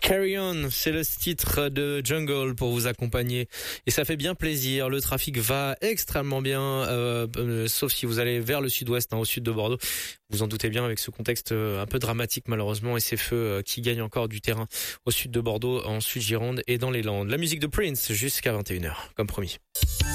Carry On, c'est le titre de Jungle pour vous accompagner et ça fait bien plaisir. Le trafic va extrêmement bien, sauf si vous allez vers le sud-ouest, au sud de Bordeaux. Vous en doutez bien avec ce contexte un peu dramatique malheureusement et ces feux qui gagnent encore du terrain au sud de Bordeaux, en Sud-Gironde et dans les Landes. La musique de Prince jusqu'à 21h, comme promis.